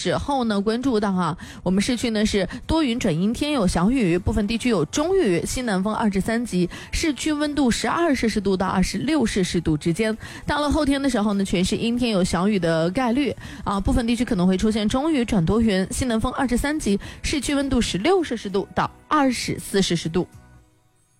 时候呢，关注到我们市区呢是多云转阴天有小雨，部分地区有中雨，西南风2至3级，市区温度12摄氏度到26摄氏度之间。到了后天的时候呢，全是阴天有小雨的概率部分地区可能会出现中雨转多云，西南风2至3级，市区温度16摄氏度到24摄氏度。